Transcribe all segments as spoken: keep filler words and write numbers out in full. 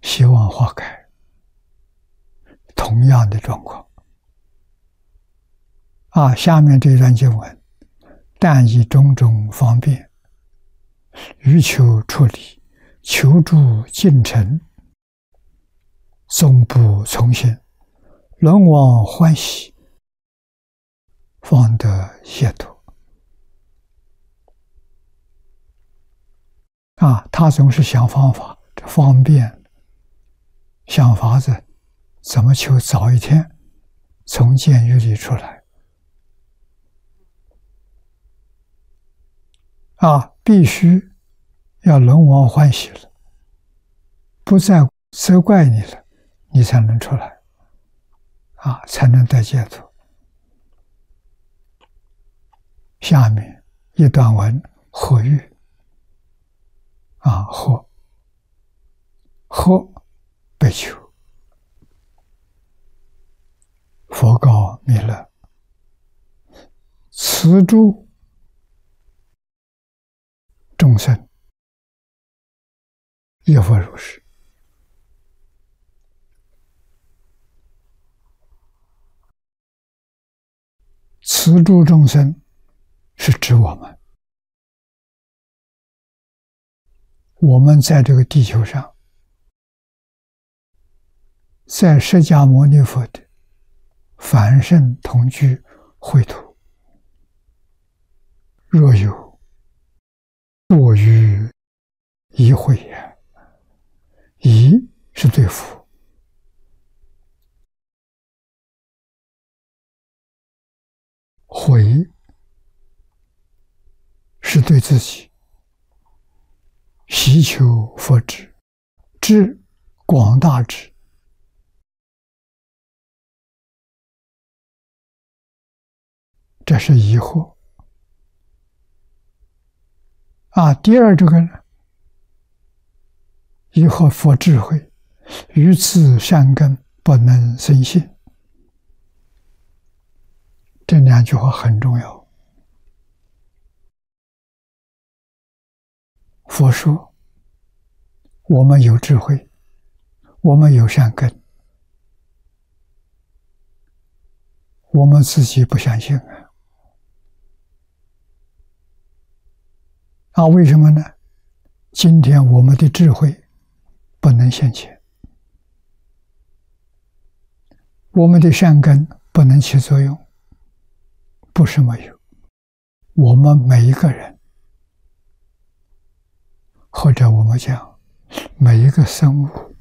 希望化开，同样的状况。啊，下面这段经文，但以种种方便，欲求出离，求助进程，纵不从心，轮往欢喜，方得解脱。啊，他总是想方法，这方便，想法子，怎么求早一天从监狱里出来。啊，必须要轮王欢喜了，不再责怪你了，你才能出来，啊，才能得解脱。下面一段文，何欲？啊，何何被求？佛告弥勒：此诸众生亦复如是。此诸众生是指我们，我们在这个地球上，在释迦牟尼佛的凡圣同居秽土，若有多余疑慧也，疑是对佛，慧是对自己，希求佛智，智广大智，这是疑惑。啊，第二这个呢，疑惑佛智慧，于此善根不能生信。这两句话很重要。佛说，我们有智慧，我们有善根，我们自己不相信啊。啊，为什么呢？今天我们的智慧不能现前，我们的善根不能起作用，不是没有，我们每一个人，或者我们讲每一个生物，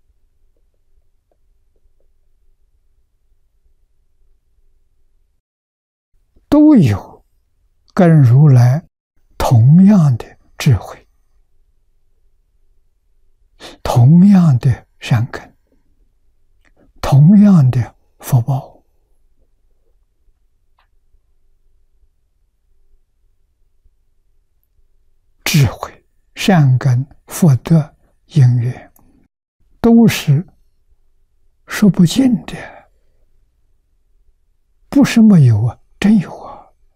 都有跟如来同样的智慧，同样的善根，同样的福报。智慧、善根、福德、因缘，都是说不尽的，不是没有啊，真有啊。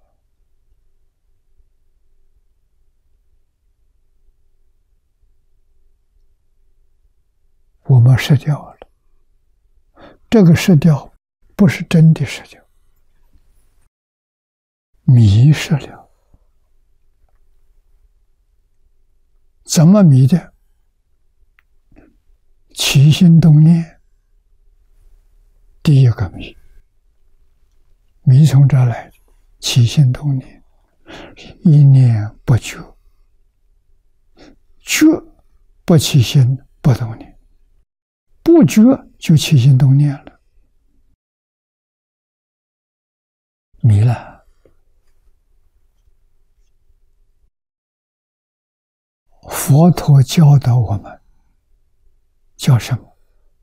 我们失掉了，这个失掉不是真的失掉，迷失了。怎么迷的？起心动念，第一个迷，迷从这来的，起心动念，一念不觉，觉不起心不动念，不觉就起心动念了，迷了。佛陀教导我们叫什么？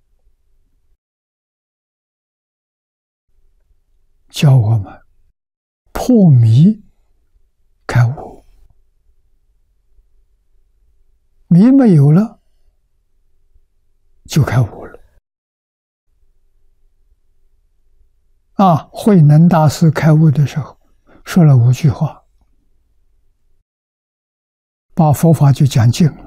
教我们破迷开悟。迷没有了，就开悟了。啊，慧能大师开悟的时候说了五句话，把佛法就讲尽了。